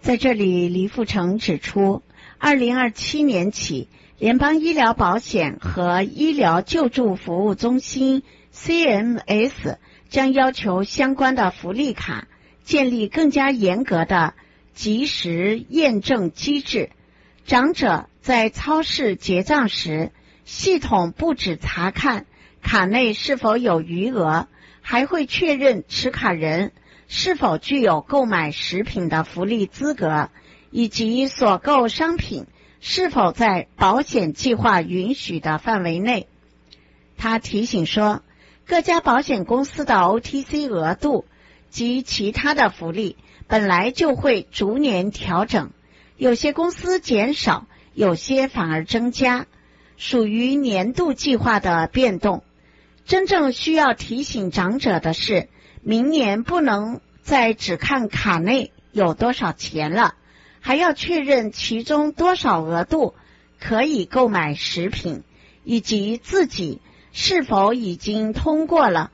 在这里，黎富成指出，2027年起，联邦医疗保险和医疗救助服务中心 CMS 将要求相关的福利卡建立更加严格的即时验证机制。长者在超市结账时，系统不只查看卡内是否有余额，还会确认持卡人是否具有购买食品的福利资格，以及所购商品是否在保险计划允许的范围内。他提醒说，各家保险公司的 OTC 额度及其他的福利本来就会逐年调整，有些公司减少，有些反而增加，属于年度计划的变动。真正需要提醒长者的是，明年不能再只看卡内有多少钱了，还要确认其中多少额度可以购买食品，以及自己是否已经通过了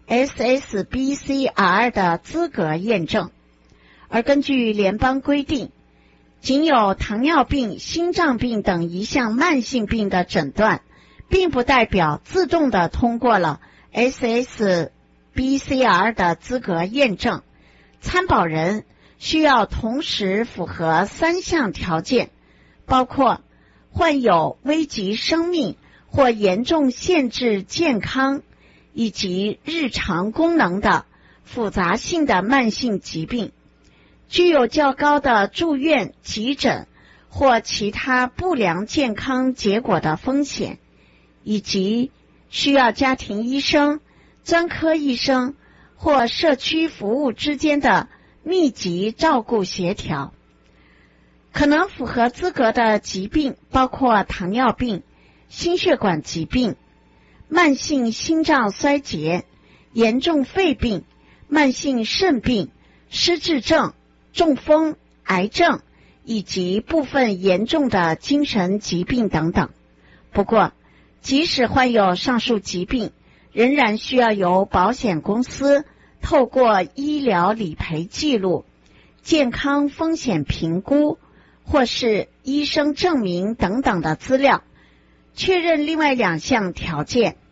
SSBCR 的资格验证。而根据联邦规定，仅有糖尿病、心脏病等一项慢性病的诊断，并不代表自动的通过了 SSBCR 的资格验证。参保人需要同时符合3项条件，包括患有危及生命或严重限制健康以及日常功能的复杂性的慢性疾病，具有较高的住院、急诊或其他不良健康结果的风险，以及需要家庭医生、专科医生或社区服务之间的密集照顾协调。可能符合资格的疾病包括糖尿病、心血管疾病、慢性心脏衰竭、严重肺病、慢性肾病、失智症、中风、癌症以及部分严重的精神疾病等等。不过，即使患有上述疾病，仍然需要由保险公司透过医疗理赔记录、健康风险评估或是医生证明等等的资料，确认另外2项条件。